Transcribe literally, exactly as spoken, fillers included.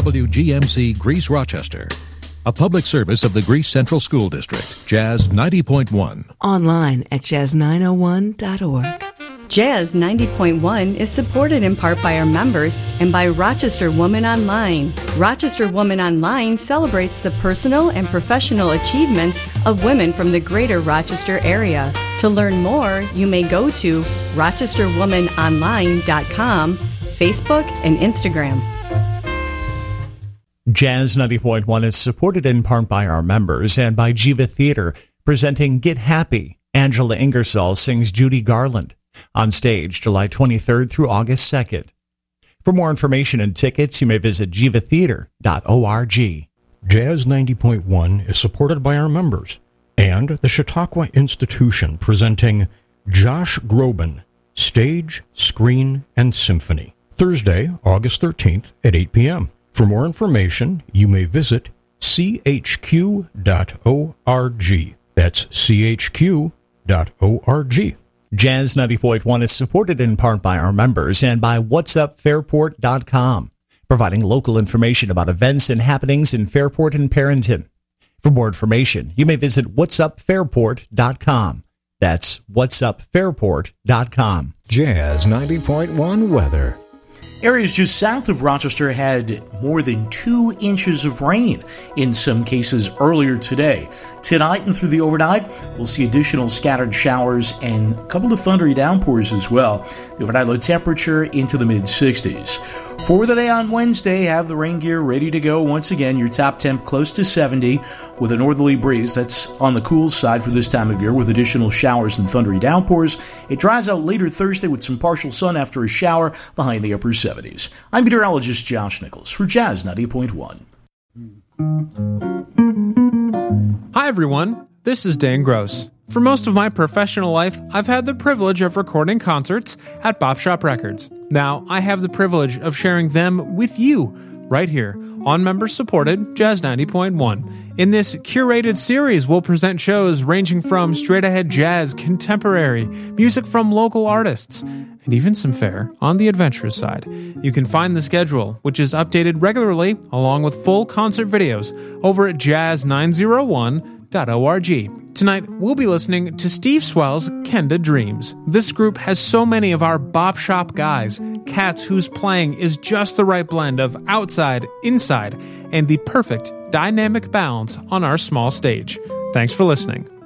W G M C Greece Rochester. A public service of the Greece Central School District. Jazz ninety point one. Online at jazz nine oh one dot org. Jazz ninety point one is supported in part by our members and by Rochester Woman Online. Rochester Woman Online celebrates the personal and professional achievements of women from the greater Rochester area. To learn more, you may go to rochester woman online dot com, Facebook, and Instagram. Jazz ninety point one is supported in part by our members and by Jiva Theater, presenting Get Happy. Angela Ingersoll sings Judy Garland. On stage July twenty-third through August second. For more information and tickets, you may visit jiva theater dot org. Jazz ninety point one is supported by our members and the Chautauqua Institution, presenting Josh Groban, Stage, Screen, and Symphony, Thursday, August thirteenth at eight p.m. For more information, you may visit c h q dot org. That's c h q dot org. Jazz ninety point one is supported in part by our members and by whats up fairport dot com, providing local information about events and happenings in Fairport and Perrington. For more information, you may visit whats up fairport dot com. That's whats up fairport dot com. Jazz ninety point one weather. Areas just south of Rochester had more than two inches of rain, in some cases earlier today. Tonight and through the overnight, we'll see additional scattered showers and a couple of thundery downpours as well. The overnight low temperature into the mid-sixties. For the day on Wednesday, have the rain gear ready to go. Once again, your top temp close to seventy with a northerly breeze. That's on the cool side for this time of year with additional showers and thundery downpours. It dries out later Thursday with some partial sun after a shower, behind the upper seventies. I'm meteorologist Josh Nichols for Jazz ninety point one. Hi everyone, this is Dan Gross. For most of my professional life, I've had the privilege of recording concerts at Bop Shop Records. Now, I have the privilege of sharing them with you, right here, on member-supported Jazz ninety point one. In this curated series, we'll present shows ranging from straight-ahead jazz, contemporary, music from local artists, and even some fare on the adventurous side. You can find the schedule, which is updated regularly, along with full concert videos, over at jazz nine oh one dot org. Tonight, we'll be listening to Steve Swell's Kenda Dreams. This group has so many of our bop shop guys, cats whose playing is just the right blend of outside, inside, and the perfect dynamic balance on our small stage. Thanks for listening.